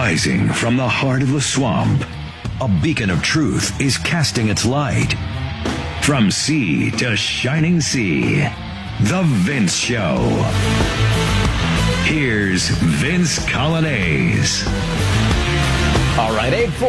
Rising from the heart of the swamp, a beacon of truth is casting its light. From sea to shining sea, The Vince Show. Here's Vince Coglianese. All right,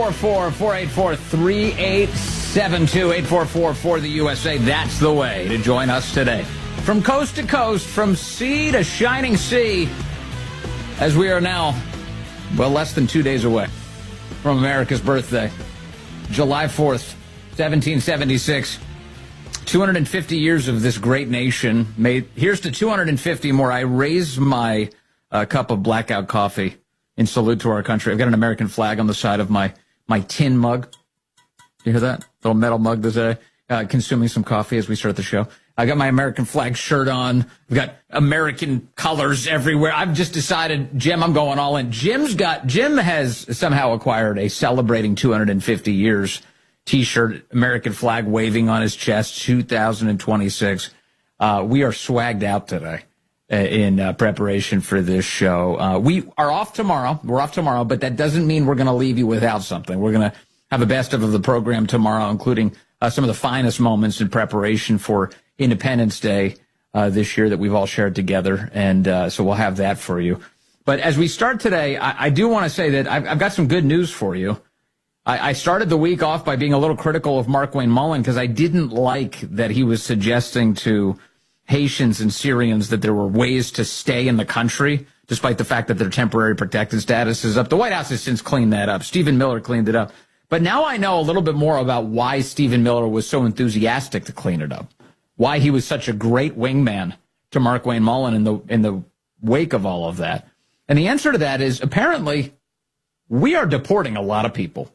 844-484-3872, 844 the USA. That's the way to join us today. From coast to coast, from sea to shining sea, as we are now, well, less than 2 days away from America's birthday, July 4th, 1776. 250 years of this great nation. Here's to 250 more. I raise my cup of blackout coffee in salute to our country. I've got an American flag on the side of my tin mug. You hear that? Little metal mug today. Consuming some coffee as we start the show. I got my American flag shirt on. We've got American colors everywhere. I've just decided, Jim, I'm going all in. Jim has somehow acquired a celebrating 250 years T-shirt, American flag waving on his chest, 2026. We are swagged out today in preparation for this show. We are off tomorrow. We're off tomorrow, but that doesn't mean we're going to leave you without something. We're going to have a best of the program tomorrow, including some of the finest moments in preparation for Independence Day this year that we've all shared together. And so we'll have that for you. But as we start today, I do want to say that I've got some good news for you. I started the week off by being a little critical of Markwayne Mullin because I didn't like that he was suggesting to Haitians and Syrians that there were ways to stay in the country, despite the fact that their temporary protected status is up. The White House has since cleaned that up. Stephen Miller cleaned it up. But now I know a little bit more about why Stephen Miller was so enthusiastic to clean it up, why he was such a great wingman to Markwayne Mullin in the wake of all of that. And the answer to that is apparently we are deporting a lot of people.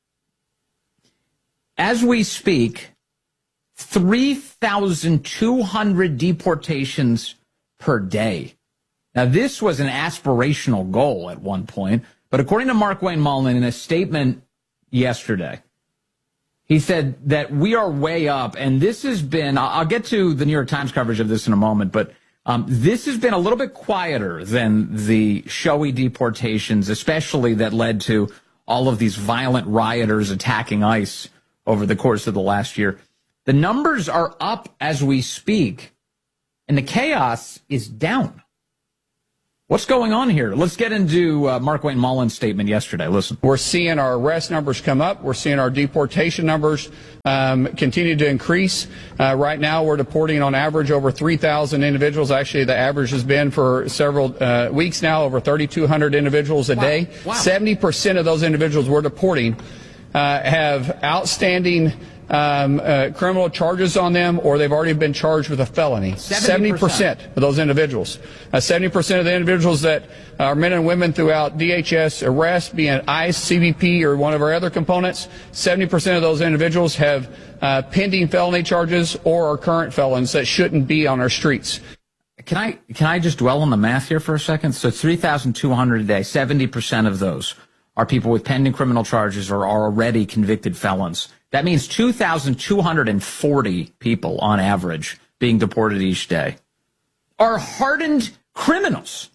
As we speak, 3,200 deportations per day. Now, this was an aspirational goal at one point, but according to Markwayne Mullin in a statement yesterday, he said that we are way up, and this has been, I'll get to the New York Times coverage of this in a moment, but this has been a little bit quieter than the showy deportations, especially that led to all of these violent rioters attacking ICE over the course of the last year. The numbers are up as we speak, and the chaos is down. What's going on here? Let's get into Markwayne Mullin's statement yesterday. Listen. We're seeing our arrest numbers come up. We're seeing our deportation numbers continue to increase. Right now, we're deporting on average over 3,000 individuals. Actually, the average has been for several weeks now, over 3,200 individuals a day. Wow. 70% of those individuals we're deporting have outstanding criminal charges on them, or they've already been charged with a felony. 70% of those individuals. 70% of the individuals that are men and women throughout DHS arrest, be it ICE, CBP, or one of our other components, 70% of those individuals have pending felony charges or are current felons that shouldn't be on our streets. Can I just dwell on the math here for a second? So 3,200 a day, 70% of those are people with pending criminal charges or are already convicted felons. That means 2,240 people on average being deported each day are hardened criminals.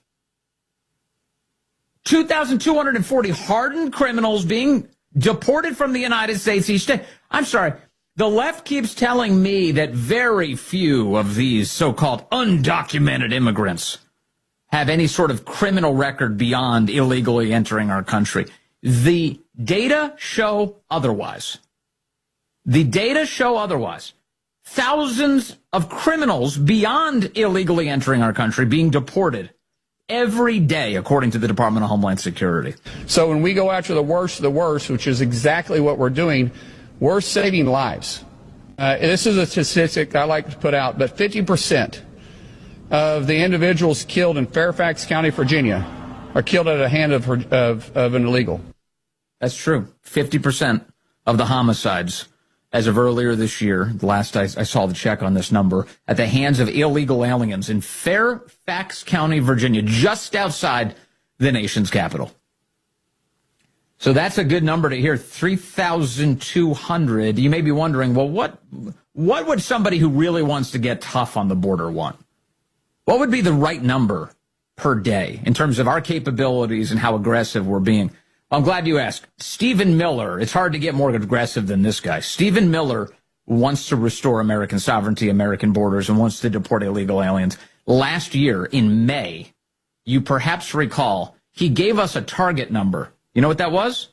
2,240 hardened criminals being deported from the United States each day. I'm sorry. The left keeps telling me that very few of these so-called undocumented immigrants have any sort of criminal record beyond illegally entering our country. The data show otherwise. The data show otherwise. Thousands of criminals beyond illegally entering our country being deported every day, according to the Department of Homeland Security. So when we go after the worst of the worst, which is exactly what we're doing, we're saving lives. This is a statistic I like to put out, but 50% of the individuals killed in Fairfax County, Virginia, are killed at the hand of an illegal. That's true. 50% of the homicides as of earlier this year, the last I saw the check on this number, at the hands of illegal aliens in Fairfax County, Virginia, just outside the nation's capital. So that's a good number to hear, 3,200. You may be wondering, well, what would somebody who really wants to get tough on the border want? What would be the right number per day in terms of our capabilities and how aggressive we're being? I'm glad you asked. Stephen Miller, it's hard to get more aggressive than this guy. Stephen Miller wants to restore American sovereignty, American borders, and wants to deport illegal aliens. Last year, in May, you perhaps recall, he gave us a target number. You know what that was?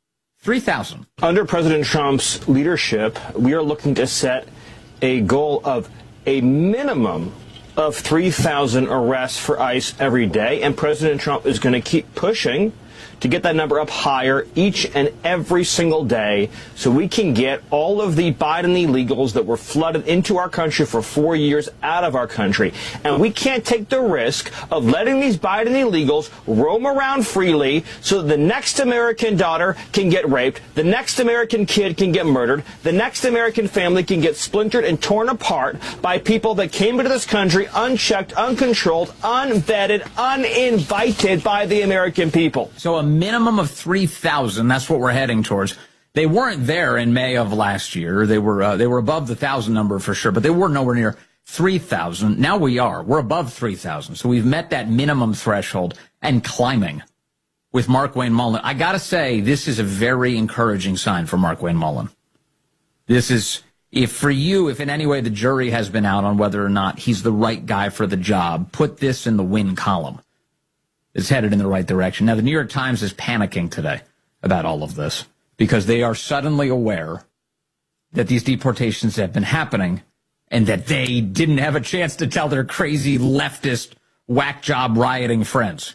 3,000. Under President Trump's leadership, we are looking to set a goal of a minimum of 3,000 arrests for ICE every day, and President Trump is going to keep pushing to get that number up higher each and every single day so we can get all of the Biden illegals that were flooded into our country for 4 years out of our country. And we can't take the risk of letting these Biden illegals roam around freely so that the next American daughter can get raped, the next American kid can get murdered, the next American family can get splintered and torn apart by people that came into this country unchecked, uncontrolled, unvetted, uninvited by the American people. So a minimum of 3,000, that's what we're heading towards. They weren't there in May of last year. They were above the 1,000 number for sure, but they were nowhere near 3,000. Now we are. We're above 3,000. So we've met that minimum threshold and climbing with Markwayne Mullin. I got to say, this is a very encouraging sign for Markwayne Mullin. This is, if in any way the jury has been out on whether or not he's the right guy for the job, put this in the win column. It's headed in the right direction. Now, the New York Times is panicking today about all of this because they are suddenly aware that these deportations have been happening and that they didn't have a chance to tell their crazy leftist whack job rioting friends.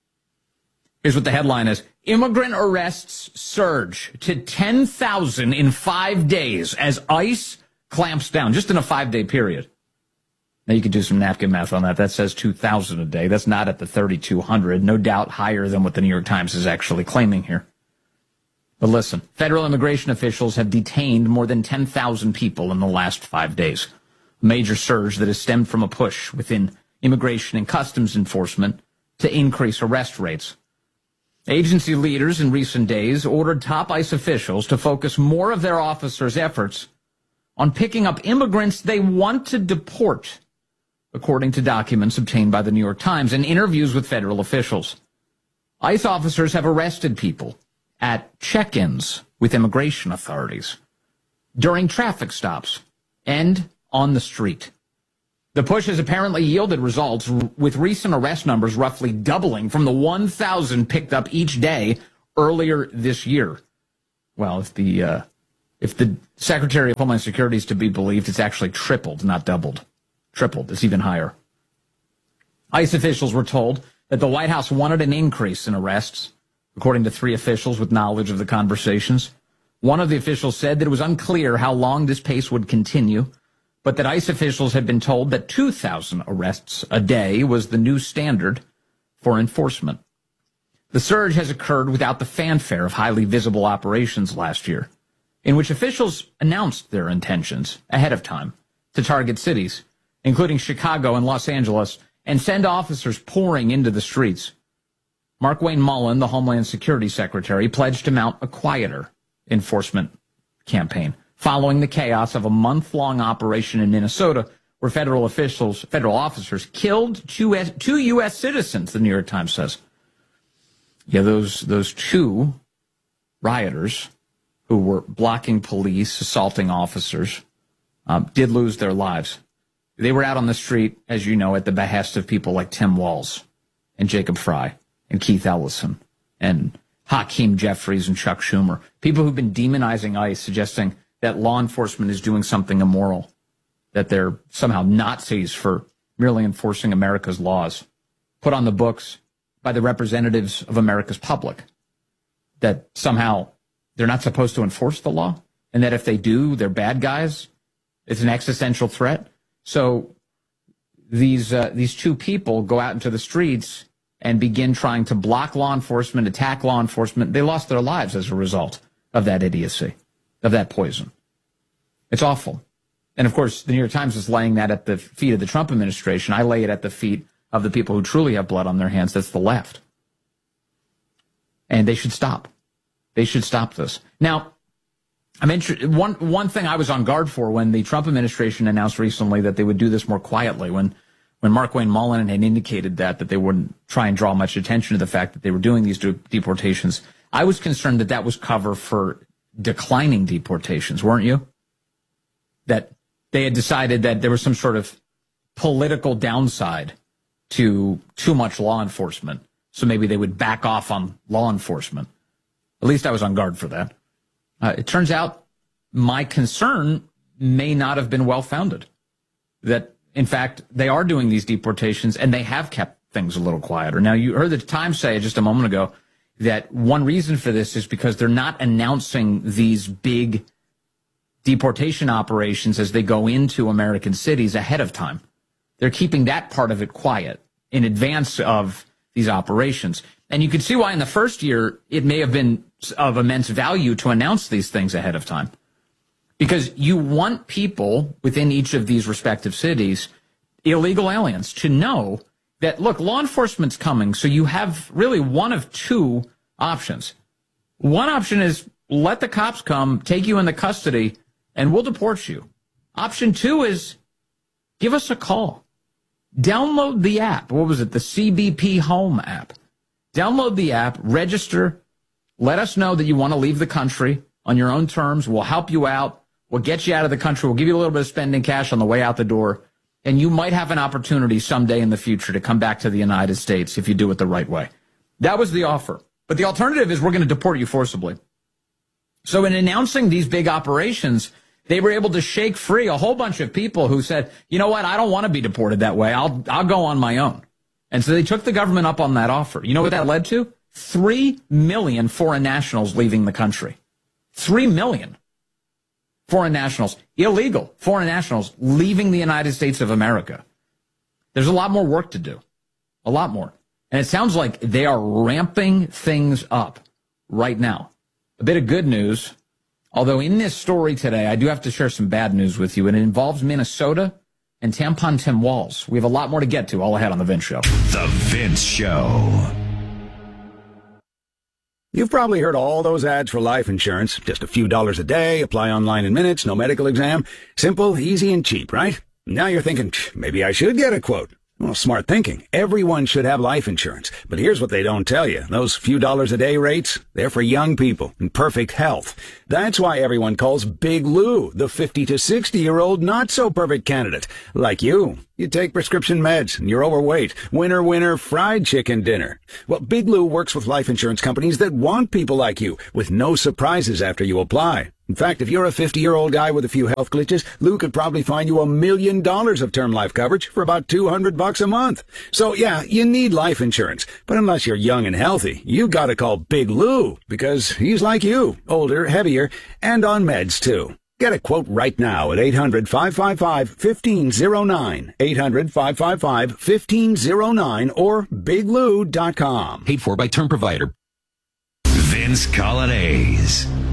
Here's what the headline is. Immigrant arrests surge to 10,000 in 5 days as ICE clamps down, just in a 5-day period. Now, you could do some napkin math on that. That says 2,000 a day. That's not at the 3,200. No doubt higher than what the New York Times is actually claiming here. But listen, federal immigration officials have detained more than 10,000 people in the last 5 days. A major surge that has stemmed from a push within immigration and customs enforcement to increase arrest rates. Agency leaders in recent days ordered top ICE officials to focus more of their officers' efforts on picking up immigrants they want to deport, according to documents obtained by the New York Times and interviews with federal officials. ICE officers have arrested people at check-ins with immigration authorities, during traffic stops, and on the street. The push has apparently yielded results, with recent arrest numbers roughly doubling from the 1,000 picked up each day earlier this year. Well, if the Secretary of Homeland Security is to be believed, it's actually tripled, not doubled. Tripled. It's even higher. ICE officials were told that the White House wanted an increase in arrests, according to 3 officials with knowledge of the conversations. One of the officials said that it was unclear how long this pace would continue, but that ICE officials had been told that 2,000 arrests a day was the new standard for enforcement. The surge has occurred without the fanfare of highly visible operations last year, in which officials announced their intentions ahead of time to target cities, including Chicago and Los Angeles, and send officers pouring into the streets. Markwayne Mullin, the Homeland Security Secretary, pledged to mount a quieter enforcement campaign following the chaos of a month-long operation in Minnesota where federal officers killed two U.S. citizens, the New York Times says. Yeah, those 2 rioters who were blocking police, assaulting officers, did lose their lives. They were out on the street, as you know, at the behest of people like Tim Walz and Jacob Frey and Keith Ellison and Hakeem Jeffries and Chuck Schumer, people who've been demonizing ICE, suggesting that law enforcement is doing something immoral, that they're somehow Nazis for merely enforcing America's laws, put on the books by the representatives of America's public, that somehow they're not supposed to enforce the law, and that if they do, they're bad guys. It's an existential threat. So these 2 people go out into the streets and begin trying to block law enforcement, attack law enforcement. They lost their lives as a result of that idiocy, of that poison. It's awful. And, of course, the New York Times is laying that at the feet of the Trump administration. I lay it at the feet of the people who truly have blood on their hands. That's the left. And they should stop. They should stop this. Now, one thing I was on guard for when the Trump administration announced recently that they would do this more quietly, when Markwayne Mullin had indicated that they wouldn't try and draw much attention to the fact that they were doing these deportations, I was concerned that that was cover for declining deportations, weren't you? That they had decided that there was some sort of political downside to too much law enforcement, so maybe they would back off on law enforcement. At least I was on guard for that. It turns out my concern may not have been well-founded, that, in fact, they are doing these deportations and they have kept things a little quieter. Now, you heard the Times say just a moment ago that one reason for this is because they're not announcing these big deportation operations as they go into American cities ahead of time. They're keeping that part of it quiet in advance of these operations. And you can see why in the first year it may have been of immense value to announce these things ahead of time. Because you want people within each of these respective cities, illegal aliens, to know that, look, law enforcement's coming, so you have really one of two options. One option is let the cops come, take you into custody, and we'll deport you. Option two is give us a call. Download the app. What was it? The CBP Home app. Download the app, register, let us know that you want to leave the country on your own terms. We'll help you out. We'll get you out of the country. We'll give you a little bit of spending cash on the way out the door. And you might have an opportunity someday in the future to come back to the United States if you do it the right way. That was the offer. But the alternative is we're going to deport you forcibly. So in announcing these big operations, they were able to shake free a whole bunch of people who said, you know what, I don't want to be deported that way. I'll go on my own. And so they took the government up on that offer. You know what that led to? 3 million foreign nationals leaving the country. 3 million foreign nationals, illegal foreign nationals leaving the United States of America. There's a lot more work to do. A lot more. And it sounds like they are ramping things up right now. A bit of good news. Although in this story today, I do have to share some bad news with you, and it involves Minnesota and Tampon Tim Walz. We have a lot more to get to all ahead on The Vince Show. The Vince Show. You've probably heard all those ads for life insurance. Just a few dollars a day, apply online in minutes, no medical exam. Simple, easy, and cheap, right? Now you're thinking, maybe I should get a quote. Well, smart thinking. Everyone should have life insurance. But here's what they don't tell you. Those few dollars a day rates, they're for young people in perfect health. That's why everyone calls Big Lou the 50 to 60-year-old not-so-perfect candidate. Like you. You take prescription meds, and you're overweight. Winner, winner, fried chicken dinner. Well, Big Lou works with life insurance companies that want people like you, with no surprises after you apply. In fact, if you're a 50-year-old guy with a few health glitches, Lou could probably find you $1 million of term life coverage for about $200 a month. So, yeah, you need life insurance. But unless you're young and healthy, you gotta call Big Lou, because he's like you, older, heavier, and on meds, too. Get a quote right now at 800-555-1509, 800-555-1509, or biglou.com. Paid for by term provider. Vince Colonnese.